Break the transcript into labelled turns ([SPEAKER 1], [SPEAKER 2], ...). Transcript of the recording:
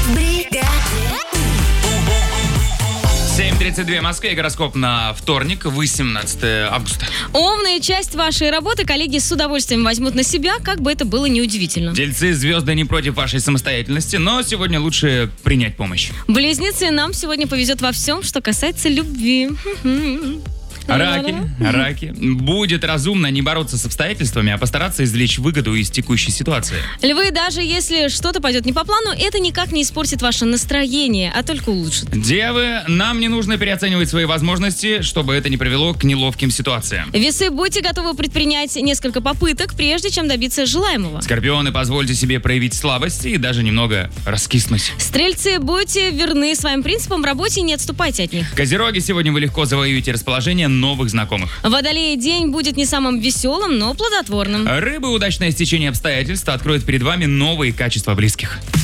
[SPEAKER 1] Бригада.
[SPEAKER 2] 7:32 в Москве. Гороскоп на вторник, 18 августа.
[SPEAKER 3] Овны, часть вашей работы коллеги с удовольствием возьмут на себя, как бы это было неудивительно.
[SPEAKER 2] Тельцы, звезды не против вашей самостоятельности, но сегодня лучше принять помощь.
[SPEAKER 3] Близнецы, нам сегодня повезет во всем, что касается любви.
[SPEAKER 2] Раки. Будет разумно не бороться с обстоятельствами, а постараться извлечь выгоду из текущей ситуации.
[SPEAKER 3] Львы, даже если что-то пойдет не по плану, это никак не испортит ваше настроение, а только улучшит.
[SPEAKER 2] Девы, нам не нужно переоценивать свои возможности, чтобы это не привело к неловким ситуациям.
[SPEAKER 3] Весы, будьте готовы предпринять несколько попыток, прежде чем добиться желаемого.
[SPEAKER 2] Скорпионы, позвольте себе проявить слабость и даже немного раскиснуть.
[SPEAKER 3] Стрельцы, будьте верны своим принципам в работе и не отступайте от них.
[SPEAKER 2] Козероги, сегодня вы легко завоюете расположение новых знакомых.
[SPEAKER 3] Водолеи, день будет не самым веселым, но плодотворным.
[SPEAKER 2] Рыбы, удачное стечение обстоятельств откроет перед вами новые качества близких.